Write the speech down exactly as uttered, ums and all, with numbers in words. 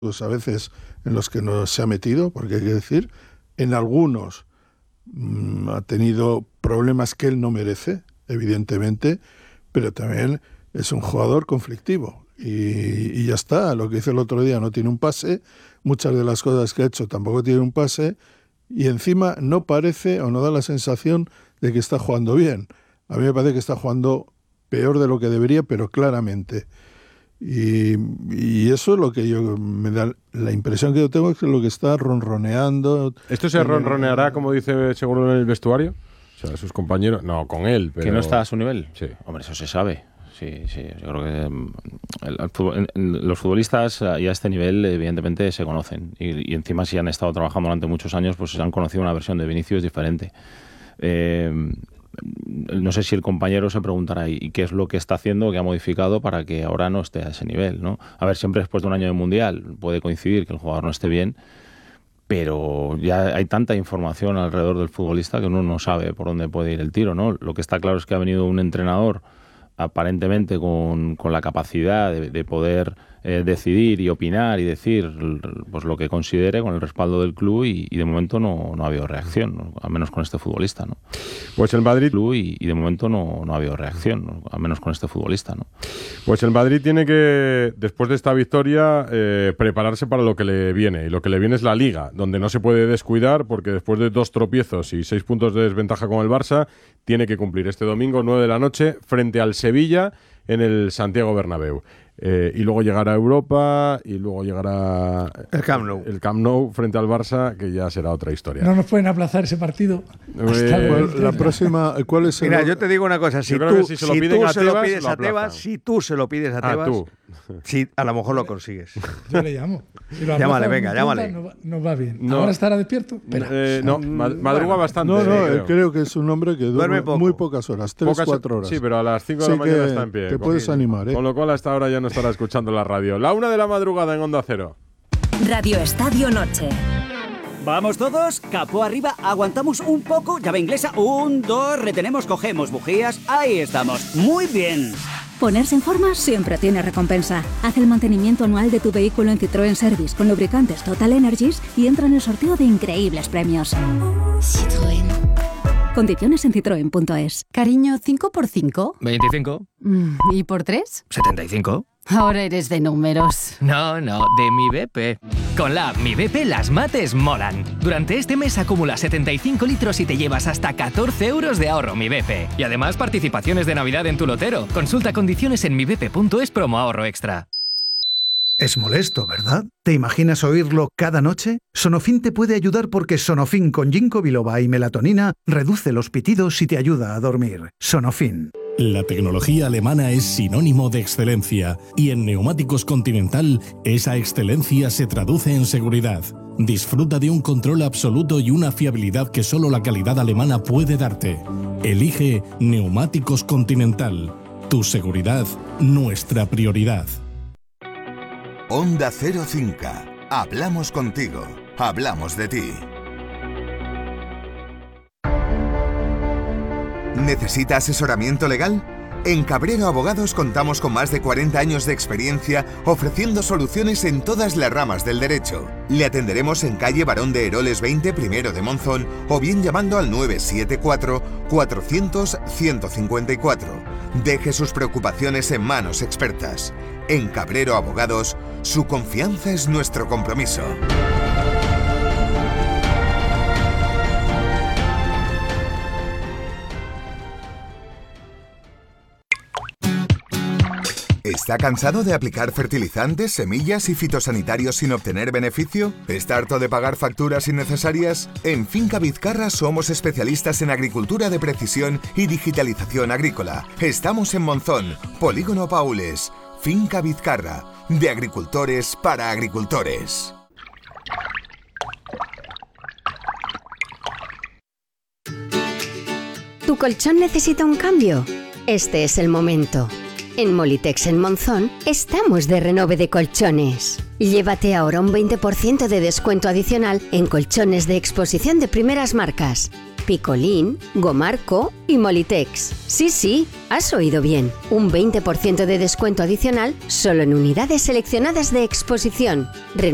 pues a veces en los que no se ha metido, porque hay que decir, en algunos mmm, ha tenido problemas que él no merece, evidentemente, pero también es un jugador conflictivo y, y ya está. Lo que hizo el otro día no tiene un pase, muchas de las cosas que ha hecho tampoco tiene un pase y encima no parece o no da la sensación de que está jugando bien. A mí me parece que está jugando peor de lo que debería, pero claramente. Y, y eso es lo que yo me da la impresión que yo tengo, es que lo que está ronroneando. ¿Esto se ronroneará, como dice seguro, en el vestuario? O sea, sus compañeros, no, con él, pero... ¿Que no está a su nivel? Sí. Hombre, eso se sabe. Sí, sí, yo creo que el, el fútbol, el, los futbolistas ya a este nivel evidentemente se conocen y, y encima si han estado trabajando durante muchos años pues han conocido una versión de Vinicius diferente. Eh, no sé si el compañero se preguntará ¿y qué es lo que está haciendo, que ha modificado para que ahora no esté a ese nivel, ¿no? A ver, siempre después de un año de Mundial puede coincidir que el jugador no esté bien, pero ya hay tanta información alrededor del futbolista que uno no sabe por dónde puede ir el tiro, ¿no? Lo que está claro es que ha venido un entrenador aparentemente con, con la capacidad de, de poder eh, decidir y opinar y decir pues lo que considere con el respaldo del club y, y de momento no, no ha habido reacción, ¿no? Al menos con este futbolista, ¿no? Pues el Madrid... Y, y de momento no, no ha habido reacción, ¿no? Al menos con este futbolista, ¿no? Pues el Madrid tiene que, después de esta victoria, eh, prepararse para lo que le viene. Y lo que le viene es la Liga, donde no se puede descuidar porque después de dos tropiezos y seis puntos de desventaja con el Barça, tiene que cumplir este domingo, nueve de la noche, frente al Sevilla en el Santiago Bernabéu. Eh, y luego llegará a Europa y luego llegará el Camp Nou. el Camp Nou frente al Barça, que ya será otra historia. No nos pueden aplazar ese partido. Hasta eh, el la próxima, ¿cuál es el... Mira, yo te digo una cosa, si tú, si se lo si piden tú a se lo Tebas, pides lo a Tebas, si tú se lo pides a Ah, Tebas, tú. sí, a lo mejor lo consigues. Yo le llamo. Si lo Llámale, aplaza venga, un llámale. punta, No va, no va bien. No. ¿Ahora estará despierto? Espera. Eh, no, mad- madruga Bueno, bastante. No, no, eh, creo. creo que es un hombre que duerme, Duerme poco. muy pocas horas, tres, Pocas- cuatro horas. Sí, pero a las cinco de Sí la mañana que está en pie. te Con- puedes animar, ¿eh? Con lo cual hasta ahora ya no estará escuchando la radio. La una de la madrugada en Onda Cero. Radio Estadio Noche. Vamos todos, capó arriba, aguantamos un poco, llave inglesa, un, dos, retenemos, cogemos bujías, ahí estamos, muy bien. Ponerse en forma siempre tiene recompensa. Haz el mantenimiento anual de tu vehículo en Citroën Service con lubricantes Total Energies y entra en el sorteo de increíbles premios. Citroën. Condiciones en citroen punto es. Cariño, ¿cinco por cinco? veinticinco. ¿Y por tres? setenta y cinco. Ahora eres de números. No, no, de mi B P. Con la app Mi B P las mates molan. Durante este mes acumula setenta y cinco litros y te llevas hasta catorce euros de ahorro Mi B P. Y además participaciones de Navidad en tu lotero. Consulta condiciones en mi b p punto es promo ahorro extra. Es molesto, ¿verdad? ¿Te imaginas oírlo cada noche? Sonofin te puede ayudar porque Sonofin con ginkgo biloba y melatonina reduce los pitidos y te ayuda a dormir. Sonofin. La tecnología alemana es sinónimo de excelencia y en Neumáticos Continental esa excelencia se traduce en seguridad. Disfruta de un control absoluto y una fiabilidad que solo la calidad alemana puede darte. Elige Neumáticos Continental. Tu seguridad, nuestra prioridad. Onda Cero Cinca. Hablamos contigo. Hablamos de ti. ¿Necesita asesoramiento legal? En Cabrero Abogados contamos con más de cuarenta años de experiencia ofreciendo soluciones en todas las ramas del derecho. Le atenderemos en calle Barón de Heroles veinte, primero de Monzón, o bien llamando al nueve siete cuatro, cuatrocientos, ciento cincuenta y cuatro. Deje sus preocupaciones en manos expertas. En Cabrero Abogados, su confianza es nuestro compromiso. ¿Está cansado de aplicar fertilizantes, semillas y fitosanitarios sin obtener beneficio? ¿Está harto de pagar facturas innecesarias? En Finca Vizcarra somos especialistas en agricultura de precisión y digitalización agrícola. Estamos en Monzón, Polígono Paules. Finca Vizcarra, de agricultores para agricultores. ¿Tu colchón necesita un cambio? Este es el momento. En Molitex en Monzón estamos de renove de colchones. Llévate ahora un veinte por ciento de descuento adicional en colchones de exposición de primeras marcas. Picolín, Gomarco y Molitex. Sí, sí, has oído bien. Un veinte por ciento de descuento adicional solo en unidades seleccionadas de exposición.